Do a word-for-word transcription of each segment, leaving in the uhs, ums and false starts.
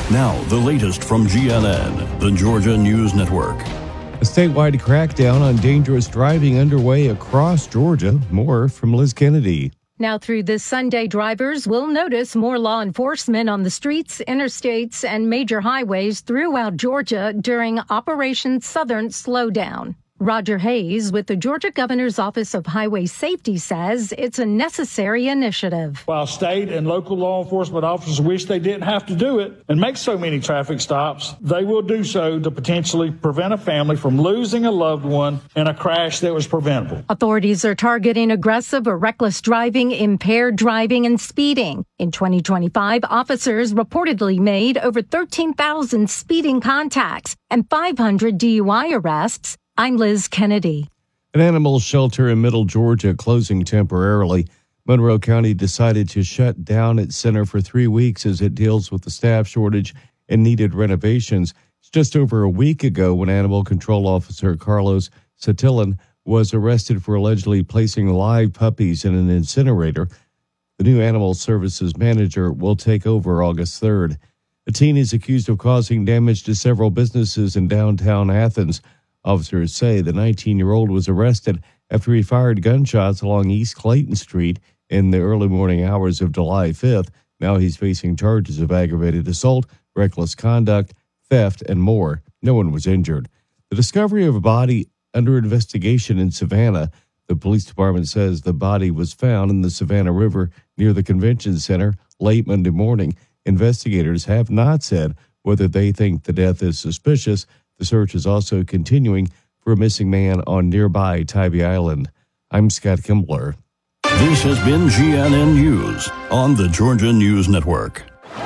Now, the latest from G N N, the Georgia News Network. A statewide crackdown on dangerous driving underway across Georgia. More from Liz Kennedy. Now through this Sunday, drivers will notice more law enforcement on the streets, interstates, and major highways throughout Georgia during Operation Southern Slowdown. Roger Hayes with the Georgia Governor's Office of Highway Safety says it's a necessary initiative. While state and local law enforcement officers wish they didn't have to do it and make so many traffic stops, they will do so to potentially prevent a family from losing a loved one in a crash that was preventable. Authorities are targeting aggressive or reckless driving, impaired driving, and speeding. In twenty twenty-five, officers reportedly made over thirteen thousand speeding contacts and five hundred D U I arrests. I'm Liz Kennedy. An animal shelter in Middle Georgia closing temporarily. Monroe County decided to shut down its center for three weeks as it deals with the staff shortage and needed renovations. It's just over a week ago when Animal Control Officer Carlos Satillan was arrested for allegedly placing live puppies in an incinerator. The new Animal Services manager will take over August third. A teen is accused of causing damage to several businesses in downtown Athens. Officers say the nineteen-year-old was arrested after he fired gunshots along East Clayton Street in the early morning hours of July fifth. Now he's facing charges of aggravated assault, reckless conduct, theft, and more. No one was injured. The discovery of a body under investigation in Savannah. The police department says the body was found in the Savannah River near the convention center late Monday morning. Investigators have not said whether they think the death is suspicious. The search is also continuing for a missing man on nearby Tybee Island. I'm Scott Kimbler. This has been G N N News on the Georgia News Network.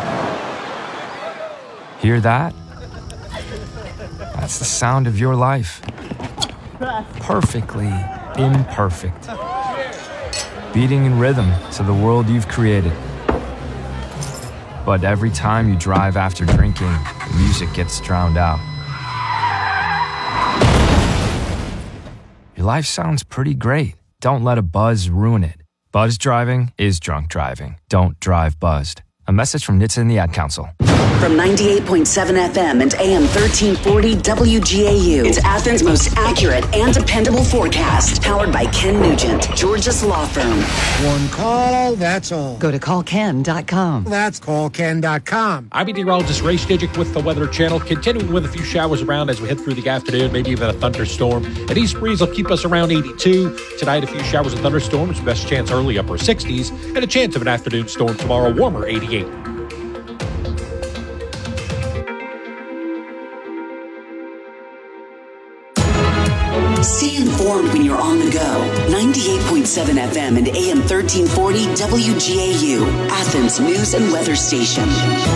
Hear that? That's the sound of your life. Perfectly imperfect. Beating in rhythm to the world you've created. But every time you drive after drinking, the music gets drowned out. Your life sounds pretty great. Don't let a buzz ruin it. Buzz driving is drunk driving. Don't drive buzzed. A message from N H T S A and the Ad Council. From ninety-eight point seven F M and A M thirteen forty W G A U, it's Athens' most accurate and dependable forecast. Powered by Ken Nugent, Georgia's law firm. One call, that's all. Go to call ken dot com. That's call ken dot com. I'm meteorologist Ray Stidgick with the Weather Channel, continuing with a few showers around as we head through the afternoon, maybe even a thunderstorm. An east breeze will keep us around eighty-two. Tonight, a few showers and thunderstorms, best chance early upper sixties, and a chance of an afternoon storm tomorrow, warmer eighty-eight. Stay informed when you're on the go. ninety-eight point seven F M and A M thirteen forty W G A U, Athens News and Weather Station.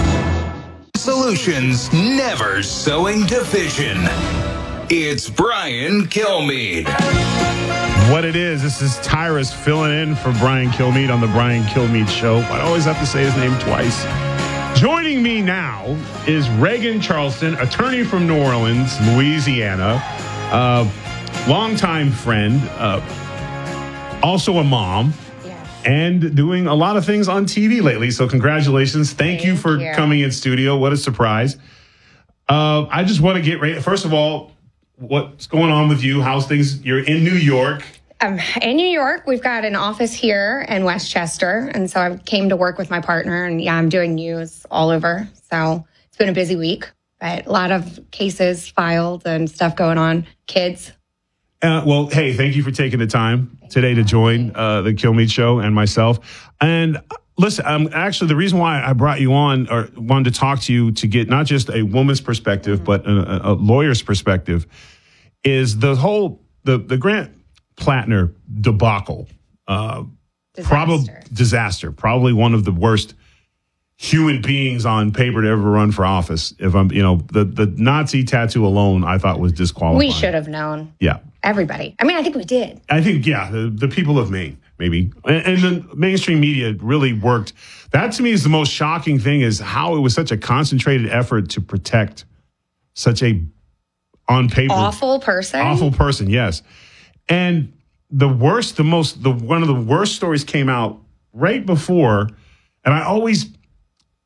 Solutions never sowing division. It's Brian Kilmeade. What it is, this is Tyrus filling in for Brian Kilmeade on the Brian Kilmeade Show. I always have to say his name twice. Joining me now is Reagan Charleston, attorney from New Orleans, Louisiana. Uh, longtime friend, uh, also a mom, yeah. and doing a lot of things on T V lately. So congratulations. Thank, Thank you for you. coming in studio. What a surprise. Uh, I just want to get ready. First of all, what's going on with you? How's things? You're in New York. Um, in New York, we've got an office here in Westchester. And so I came to work with my partner. And yeah, I'm doing news all over. So it's been a busy week, but a lot of cases filed and stuff going on. Kids. Uh, well, hey, thank you for taking the time today to join uh, the Kilmeade Show and myself. And listen, um, actually, the reason why I brought you on or wanted to talk to you to get not just a woman's perspective, but a, a lawyer's perspective is the whole, the, the Grant Plattner debacle. Uh, probably disaster, probably one of the worst human beings on paper to ever run for office. If I'm, you know, the, the Nazi tattoo alone, I thought was disqualifying. We should have known. Yeah. Everybody. I mean, I think we did. I think, yeah, the, the people of Maine, maybe. And, and the mainstream media really worked. That to me is the most shocking thing is how it was such a concentrated effort to protect such a, on paper. Awful person. Awful person, yes. And the worst, the most, the one of the worst stories came out right before, and I always,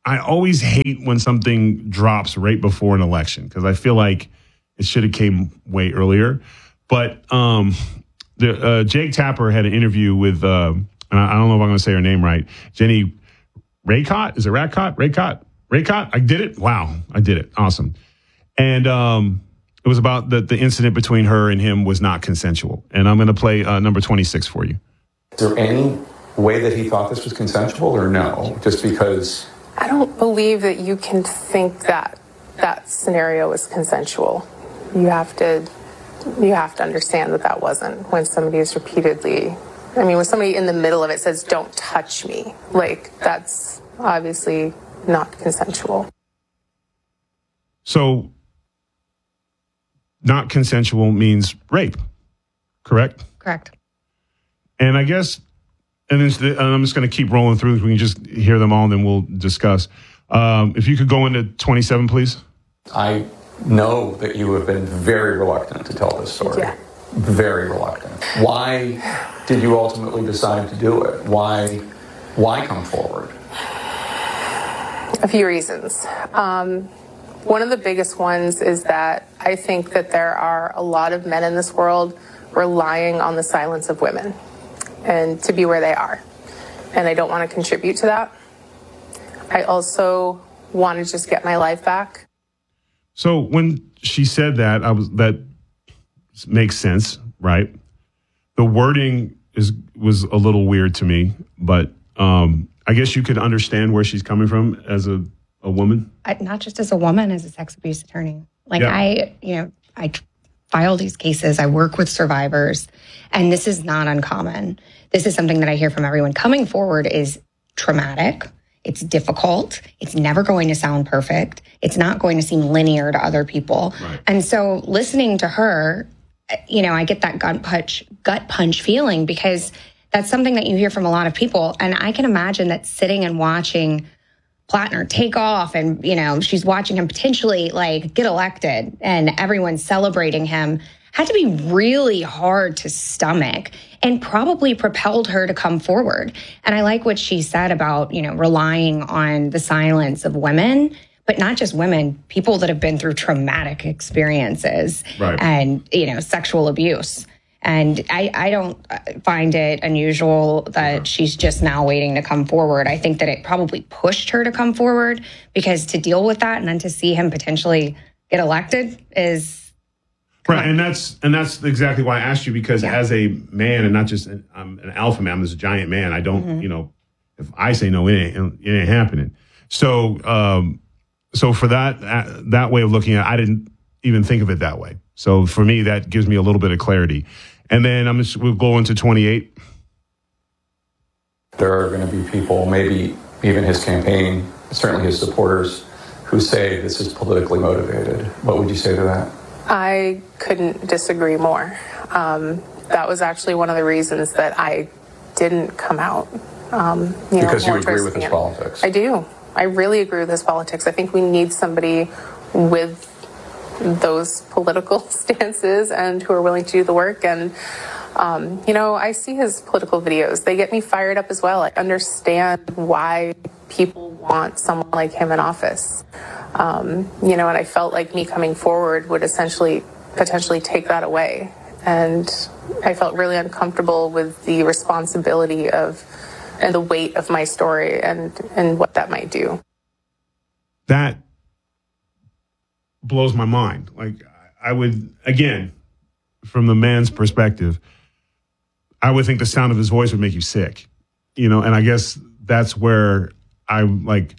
I always hate when something drops right before an election because I feel like it should have came way earlier. But um, the, uh, Jake Tapper had an interview with, uh, and I, I don't know if I'm going to say her name right, Jenny Raycott. Is it Raycott? Raycott? Raycott? I did it? Wow, I did it. Awesome. And um, it was about the, the incident between her and him was not consensual. And I'm going to play uh, number twenty-six for you. Is there any way that he thought this was consensual or no? Just because... I don't believe that you can think that that scenario was consensual. You have to, you have to understand that that wasn't. When somebody is repeatedly, I mean, when somebody in the middle of it says, "Don't touch me," like that's obviously not consensual. So, not consensual means rape, correct? Correct. And I guess. And, and I'm just going to keep rolling through. We can just hear them all, and then we'll discuss. Um, if you could go into twenty-seven, please. I know that you have been very reluctant to tell this story. Yeah. Very reluctant. Why did you ultimately decide to do it? Why, why come forward? A few reasons. Um, one of the biggest ones is that I think that there are a lot of men in this world relying on the silence of women and to be where they are. And I don't want to contribute to that. I also want to just get my life back. So when she said that, I was that makes sense, right? The wording is was a little weird to me, but um, I guess you could understand where she's coming from as a, a woman. I, not just as a woman, as a sex abuse attorney. Like yeah. I, you know, I file these cases. I work with survivors, and this is not uncommon. This is something that I hear from everyone. Coming forward is traumatic. It's difficult. It's never going to sound perfect. It's not going to seem linear to other people. Right. And so listening to her, you know, I get that gut punch, gut punch feeling because that's something that you hear from a lot of people. And I can imagine that sitting and watching Plattner take off and, you know, she's watching him potentially like get elected and everyone's celebrating him had to be really hard to stomach and probably propelled her to come forward. And I like what she said about, you know, relying on the silence of women, but not just women, people that have been through traumatic experiences right. and, you know, sexual abuse. And I, I don't find it unusual that she's just now waiting to come forward. I think that it probably pushed her to come forward because to deal with that and then to see him potentially get elected is... Right, and that's and that's exactly why I asked you, because yeah. as a man, and not just an, I'm an alpha man, I'm this giant man. I don't, mm-hmm. you know, if I say no, it ain't it ain't happening. So, um, so for that uh, that way of looking at it, I didn't even think of it that way. So for me, that gives me a little bit of clarity. And then I'm just, we'll go into twenty-eight. There are going to be people, maybe even his campaign, certainly his supporters, who say this is politically motivated. What would you say to that? I couldn't disagree more. Um, that was actually one of the reasons that I didn't come out. Um, you because know, you agree with his politics. I do. I really agree with his politics. I think we need somebody with those political stances and who are willing to do the work. And, um, you know, I see his political videos. They get me fired up as well. I understand why people want someone like him in office. Um, you know, and I felt like me coming forward would essentially potentially take that away. And I felt really uncomfortable with the responsibility of and the weight of my story and, and what that might do. That blows my mind. Like, I would, again, from the man's perspective, I would think the sound of his voice would make you sick, you know, and I guess that's where I'm like,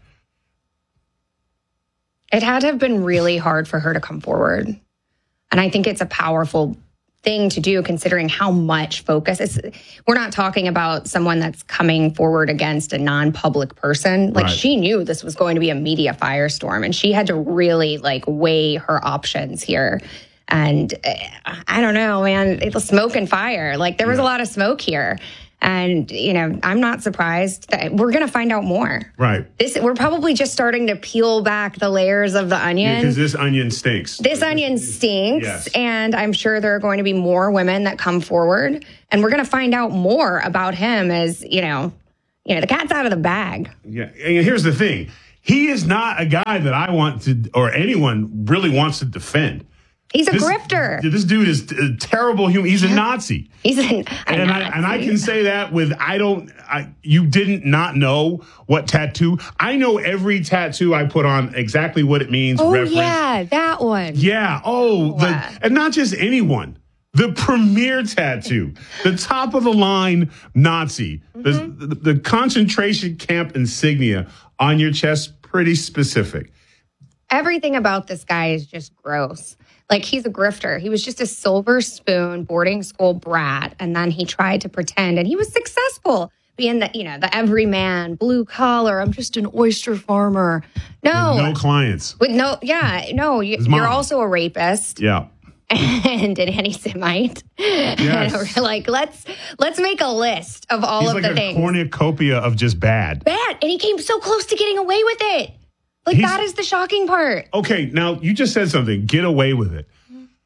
it had to have been really hard for her to come forward. And I think it's a powerful thing to do considering how much focus it's, we're not talking about someone that's coming forward against a non-public person. Like right. She knew this was going to be a media firestorm and she had to really like weigh her options here. And uh, I don't know, man, it was smoke and fire. Like there was yeah. a lot of smoke here. And, you know, I'm not surprised that we're going to find out more. Right. This we're probably just starting to peel back the layers of the onion. Because yeah, this onion stinks. This like, onion stinks. Yes. And I'm sure there are going to be more women that come forward. And we're going to find out more about him as, you know, you know, the cat's out of the bag. Yeah. And here's the thing. he is not a guy that I want to, or anyone really wants to defend. He's a this, grifter. This dude is a terrible human. He's a Nazi. He's an, a and Nazi. I and I can say that with I don't. I, you didn't not know what tattoo. I know every tattoo I put on exactly what it means. Oh reference. yeah, that one. Yeah. Oh, wow. the, and not just anyone. The premier tattoo, the top of the line Nazi, mm-hmm. the, the the concentration camp insignia on your chest, pretty specific. Everything about this guy is just gross. Like, he's a grifter. He was just a silver spoon boarding school brat. And then he tried to pretend, and he was successful being the, you know, the everyman, blue collar. I'm just an oyster farmer. No. With no clients. With no, yeah, no. You, you're also a rapist. Yeah. And an anti-Semite. Yes. And we're like, let's let's make a list of all He's of like the a things. cornucopia of just bad. Bad. And he came so close to getting away with it. Like, He's, that is the shocking part. Okay, now you just said something. Get away with it.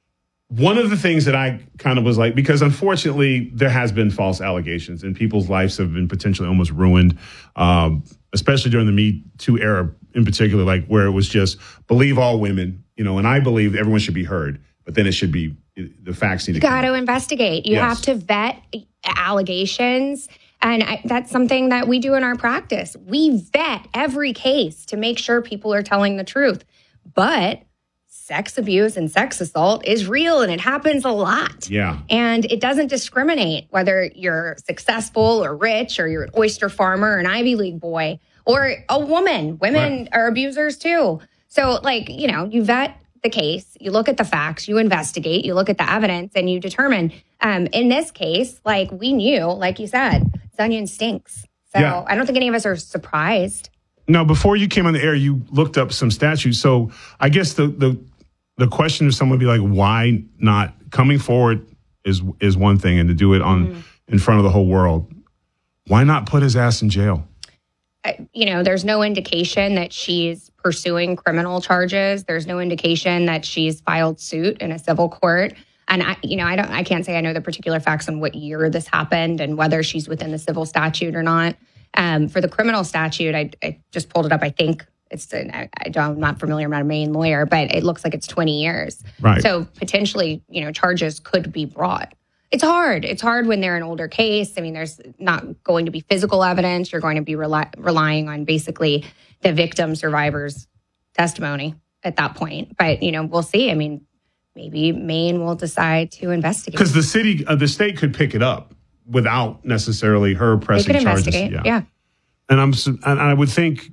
One of the things that I kind of was like, because unfortunately there has been false allegations and people's lives have been potentially almost ruined, um, especially during the Me Too era in particular, like where it was just believe all women, you know, and I believe everyone should be heard, but then it should be the facts need to You come got to out. investigate. You Yes. have to vet allegations. And I, that's something that we do in our practice. We vet every case to make sure people are telling the truth. But sex abuse and sex assault is real, and it happens a lot. Yeah. And it doesn't discriminate whether you're successful or rich, or you're an oyster farmer, or an Ivy League boy, or a woman. Women Right. are abusers too. So, like, you know, you vet the case, you look at the facts, you investigate, you look at the evidence, and you determine. Um, in this case, like, we knew, like you said, this onion stinks. So Yeah. I don't think any of us are surprised. Now, before you came on the air, you looked up some statutes. So I guess the the the question of someone would be like, why not coming forward is is one thing, and to do it on mm-hmm. in front of the whole world, why not put his ass in jail? You know, there's no indication that she's pursuing criminal charges. There's no indication that she's filed suit in a civil court. And I, you know, I don't, I can't say I know the particular facts on what year this happened and whether she's within the civil statute or not. Um, for the criminal statute, I, I just pulled it up. I think it's, I, I don't, I'm not familiar. I'm not a Maine lawyer, but it looks like it's twenty years. Right. So potentially, you know, charges could be brought. It's hard. It's hard when they're an older case. I mean, there's not going to be physical evidence. You're going to be rely, relying on basically the victim survivor's testimony at that point. But, you know, we'll see. I mean, maybe Maine will decide to investigate. Because the city, uh, the state could pick it up without necessarily her pressing they could charges. Investigate. Yeah. yeah. And I'm, and I would think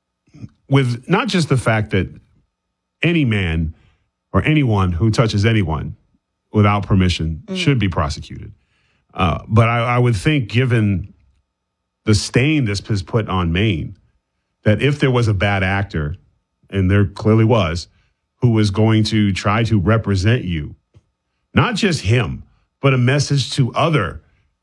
with not just the fact that any man or anyone who touches anyone without permission mm. should be prosecuted. Uh, but I, I would think, given the stain this has put on Maine, that if there was a bad actor, and there clearly was, who was going to try to represent you, not just him, but a message to other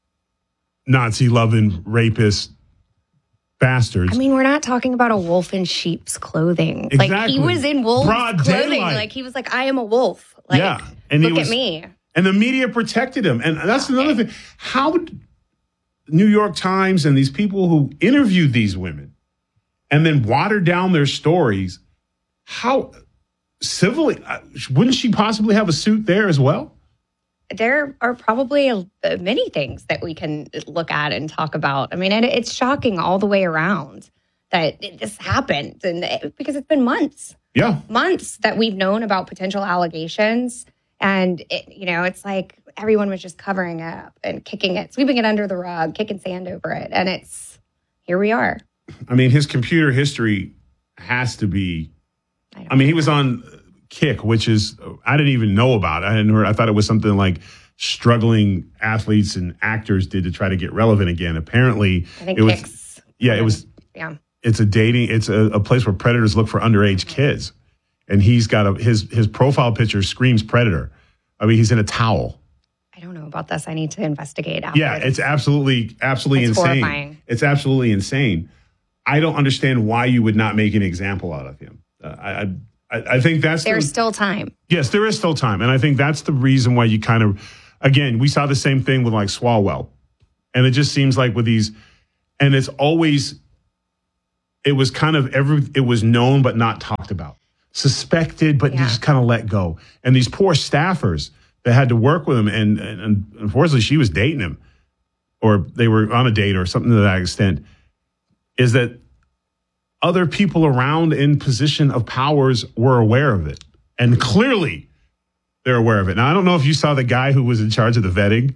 Nazi-loving rapist bastards. I mean, we're not talking about a wolf in sheep's clothing. Exactly. Like, he was in wolf's Broad clothing. daylight. Like, he was like, I am a wolf. Like, yeah. And look he was, at me. And the media protected him. And that's another thing. How would New York Times and these people who interviewed these women and then watered down their stories, how civilly, wouldn't she possibly have a suit there as well? There are probably a, a many things that we can look at and talk about. I mean, it, it's shocking all the way around that it, this happened, and it, because it's been months. Yeah. Months that we've known about potential allegations. And, it, you know, it's like everyone was just covering it up and kicking it, sweeping it under the rug, kicking sand over it. And it's, here we are. I mean, his computer history has to be, I, I mean, he was on Kick, which is, I didn't even know about it. I hadn't heard, I thought it was something like struggling athletes and actors did to try to get relevant again. Apparently, I think it was, Kick's, yeah, it was, yeah. It's a dating, it's a, a place where predators look for underage kids. And he's got a, his, his profile picture screams predator. I mean, he's in a towel. I don't know about this. I need to investigate after. Yeah, it's absolutely, absolutely it's insane. Horrifying. It's absolutely insane. I don't understand why you would not make an example out of him. Uh, I, I, I think that's there's the, still time. Yes, there is still time, and I think that's the reason why you kind of, again, we saw the same thing with like Swalwell, and it just seems like with these, and it's always, it was kind of every, it was known but not talked about, suspected but yeah. just kind of let go. And these poor staffers that had to work with him, and, and, and unfortunately she was dating him, or they were on a date or something to that extent, is that other people around in position of powers were aware of it. And clearly they're aware of it. Now, I don't know if you saw the guy who was in charge of the vetting.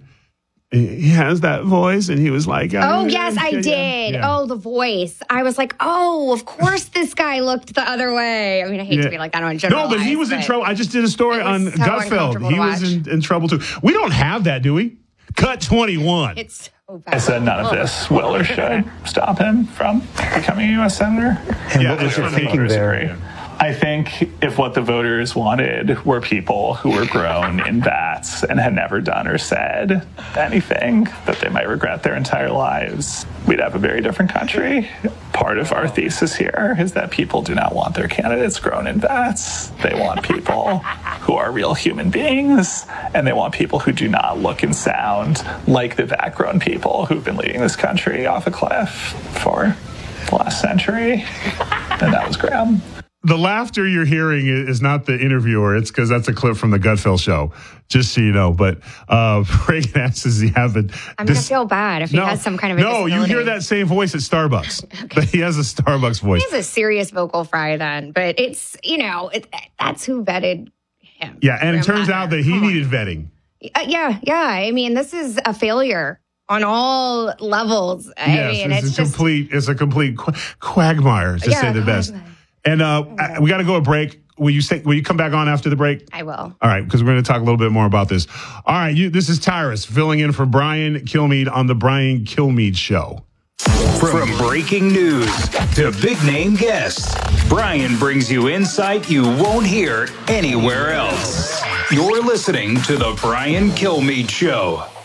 He has that voice, and he was like, oh, yes, I did. Yeah. Oh, the voice. I was like, oh, of course this guy looked the other way. I mean, I hate yeah. to be like that on general. No, but he was but in trouble. I just did a story on so Gutfeld. He was in, in trouble, too. We don't have that, do we? Cut twenty-one. It's so bad. I said none of this will or should stop him from becoming a U S senator. And yeah, what was your thinking there? Agree. I think if what the voters wanted were people who were grown in vats and had never done or said anything that they might regret their entire lives, we'd have a very different country. Part of our thesis here is that people do not want their candidates grown in vats. They want people who are real human beings, and they want people who do not look and sound like the vat-grown people who've been leading this country off a cliff for the last century. And that was Graham. The laughter you're hearing is not the interviewer. It's because that's a clip from the Gutfeld show, just so you know. But uh, Reagan asks, does he have a... I'm going to feel bad if he no, has some kind of a No, disability. You hear that same voice at Starbucks. Okay. But he has a Starbucks voice. He has a serious vocal fry then. But it's, you know, it, that's who vetted him. Yeah, and it turns out that he needed vetting. Uh, yeah, yeah. I mean, this is a failure on all levels. I yes, mean, it's, it's a just... complete, it's a complete qu- quagmire, to yeah, say the best. quagmire. And uh, okay. we got to go a break. Will you say? Will you come back on after the break? I will. All right, because we're going to talk a little bit more about this. All right, you, this is Tyrus filling in for Brian Kilmeade on the Brian Kilmeade Show. From breaking news to big name guests, Brian brings you insight you won't hear anywhere else. You're listening to the Brian Kilmeade Show.